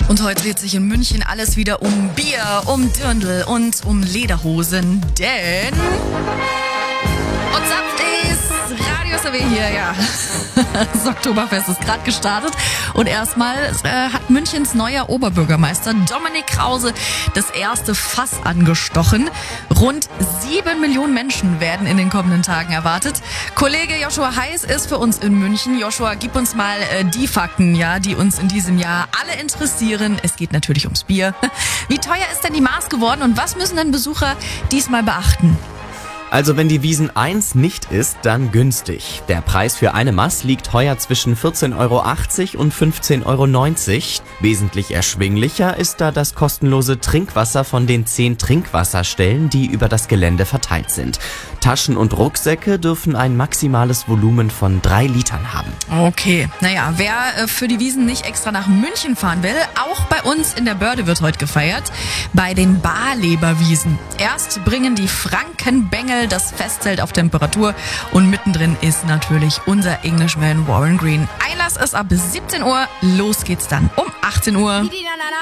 Und heute dreht sich in München alles wieder um Bier, um Dirndl und um Lederhosen, denn unser Radio SAW hier, ja. Das Oktoberfest ist gerade gestartet und erstmal hat Münchens neuer Oberbürgermeister Dominik Krause das erste Fass angestochen. Rund 7 Millionen Menschen werden in den kommenden Tagen erwartet. Kollege Joshua Heiß ist für uns in München. Joshua, gib uns mal die Fakten, ja, die uns in diesem Jahr alle interessieren. Es geht natürlich ums Bier. Wie teuer ist denn die Maß geworden und was müssen denn Besucher diesmal beachten? Also wenn die Wiesn 1 nicht ist, dann günstig. Der Preis für eine Maß liegt heuer zwischen 14,80 € und 15,90 €. Wesentlich erschwinglicher ist da das kostenlose Trinkwasser von den 10 Trinkwasserstellen, die über das Gelände verteilt sind. Taschen und Rucksäcke dürfen ein maximales Volumen von 3 Litern haben. Okay, naja, wer für die Wiesn nicht extra nach München fahren will, auch bei uns in der Börde wird heute gefeiert, bei den Barleberwiesen. Erst bringen die Frankenbengel das Festzelt auf Temperatur und mittendrin ist natürlich unser Englishman Warren Green. Einlass ist ab 17 Uhr, los geht's dann um 18 Uhr.